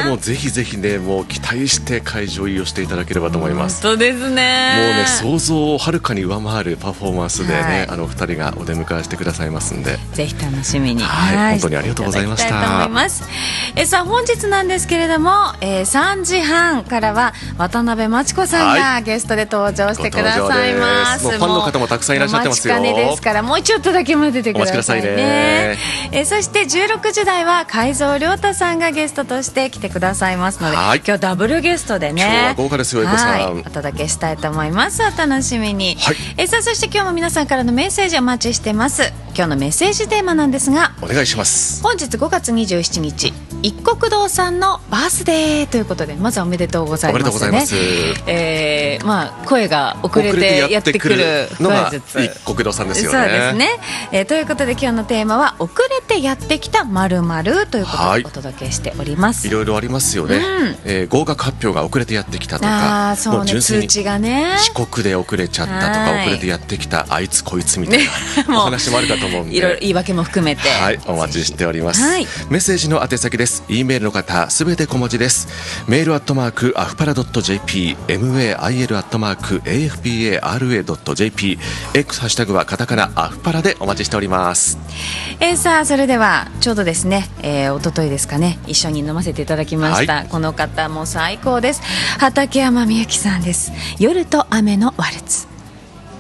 もうぜひぜひね、もう期待して会場入りをしていただければと思います。 本当ですね。 もうね、想像をはるかに上回るパフォーマンスでね、 はい、 お二人がお出迎えしてくださいますんで、 ぜひ楽しみに、 はい、本当にありがとうございました。 いただきたいと思います。さあ本日なんですけれども、3時半からは渡辺真知子さんがゲストで登場してくださいます。 もうファンの方もたくさんいらっしゃってますよ。 お待ちかねですから、もうちょっとだけ待っててくださいね。 お待ちくださいね。 そして16時台は海蔵亮太さんがゲストとして来てくださいますので、 はい、 今日ダブルゲストでね、 今日は豪華ですよ、エコさん、 はい、お届けしたいと思います。お楽しみに、 はい、 さあそして今日も皆さんからのメッセージお待ちしてます。今日のメッセージテーマなんですが、 お願いします。 本日5月27日一国堂さんのバースデーということで、まずはおめでとうございますね。 おめでとうございます。 まあ、声が遅れてやってくるのが一国堂さんですよね。 そうですね、ということで今日のテーマは遅れてやってきた〇〇ということでお届けしております。 いろいろありますよね、合格発表が遅れてやってきたとか、 そうね、もう純粋に通知がね、 遅刻で遅れちゃったとか、遅れてやってきたあいつこいつみたいなお話もあるかと思うんで、 いろいろ言い訳も含めて、 はい、お待ちしております、はい、メッセージの宛先です。 E メールの方すべて小文字です。メールアットマークアフパラ .jp、 mail アットマーク afpara.jp、 X ハッシュタグはカタカナアフパラでお待ちしております。 さあそれではちょうどですね、一昨日ですかね、一緒に飲ませていただきました、はい、この方も最高です。畠山みゆきさんです。夜と雨のワルツ。